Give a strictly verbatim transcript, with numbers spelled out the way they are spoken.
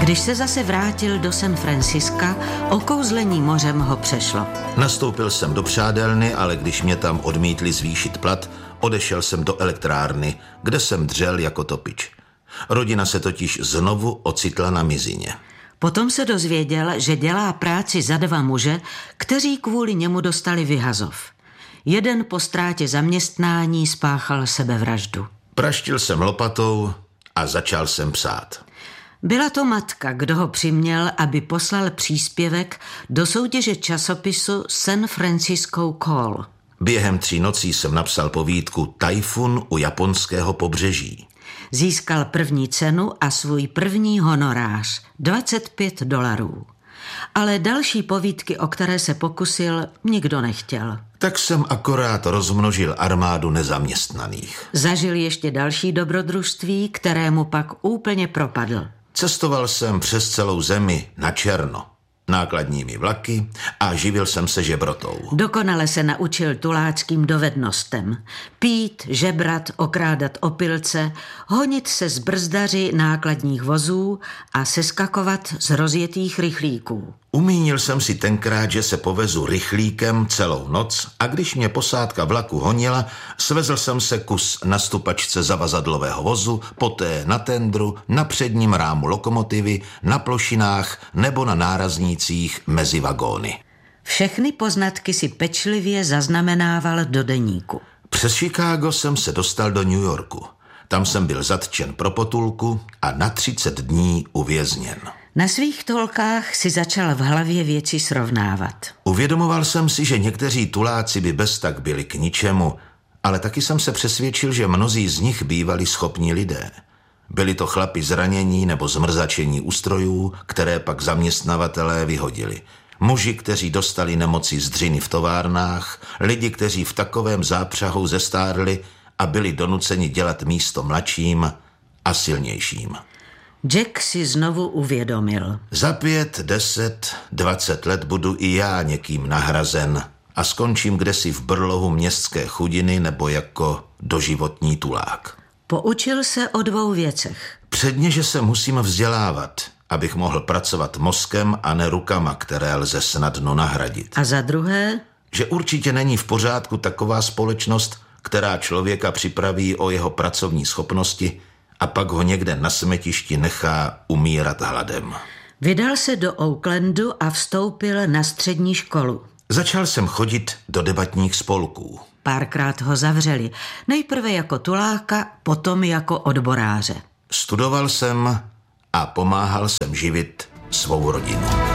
Když se zase vrátil do San Francisca, okouzlení mořem ho přešlo. Nastoupil jsem do přádelny, ale když mě tam odmítli zvýšit plat, odešel jsem do elektrárny, kde jsem dřel jako topič. Rodina se totiž znovu ocitla na mizině. Potom se dozvěděl, že dělá práci za dva muže, kteří kvůli němu dostali vyhazov. Jeden po ztrátě zaměstnání spáchal sebevraždu. Praštil jsem lopatou a začal jsem psát. Byla to matka, kdo ho přiměl, aby poslal příspěvek do soutěže časopisu San Francisco Call. Během tří nocí jsem napsal povídku Tajfun u japonského pobřeží. Získal první cenu a svůj první honorář, dvacet pět dolarů. Ale další povídky, o které se pokusil, nikdo nechtěl. Tak jsem akorát rozmnožil armádu nezaměstnaných. Zažil ještě další dobrodružství, kterému pak úplně propadl. Cestoval jsem přes celou zemi na černo, nákladními vlaky a živil jsem se žebrotou. Dokonale se naučil tuláckým dovednostem. Pít, žebrat, okrádat opilce, honit se z brzdaři nákladních vozů a seskakovat z rozjetých rychlíků. Umínil jsem si tenkrát, že se povezu rychlíkem celou noc a když mě posádka vlaku honila, svezl jsem se kus na stupačce zavazadlového vozu, poté na tendru, na předním rámu lokomotivy, na plošinách nebo na náraznících mezi vagóny. Všechny poznatky si pečlivě zaznamenával do deníku. Přes Chicago jsem se dostal do New Yorku. Tam jsem byl zatčen pro potulku a na třicet dní uvězněn. Na svých tolkách si začal v hlavě věci srovnávat. Uvědomoval jsem si, že někteří tuláci by bez tak byli k ničemu, ale taky jsem se přesvědčil, že mnozí z nich bývali schopní lidé. Byli to chlapi zranění nebo zmrzačení ústrojů, které pak zaměstnavatelé vyhodili. Muži, kteří dostali nemoci z dřiny v továrnách, lidi, kteří v takovém zápřahu zestárli a byli donuceni dělat místo mladším a silnějším. Jack si znovu uvědomil. Za pět, deset, dvacet let budu i já někým nahrazen a skončím kdesi v brlohu městské chudiny nebo jako doživotní tulák. Poučil se o dvou věcech. Předně, že se musím vzdělávat, abych mohl pracovat mozkem a ne rukama, které lze snadno nahradit. A za druhé? Že určitě není v pořádku taková společnost, která člověka připraví o jeho pracovní schopnosti a pak ho někde na smetišti nechá umírat hladem. Vydal se do Oaklandu a vstoupil na střední školu. Začal jsem chodit do debatních spolků. Párkrát ho zavřeli. Nejprve jako tuláka, potom jako odboráře. Studoval jsem a pomáhal jsem živit svou rodinu.